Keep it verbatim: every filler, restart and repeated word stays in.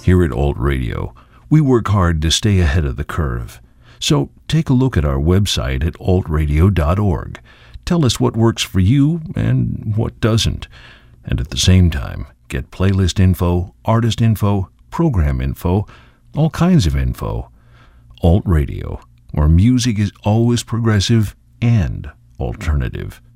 Here at Alt Radio, we work hard to stay ahead of the curve. So take a look at our website at alt radio dot org. Tell us what works for you and what doesn't. And at the same time, get playlist info, artist info, program info, all kinds of info. Alt Radio, where music is always progressive and alternative.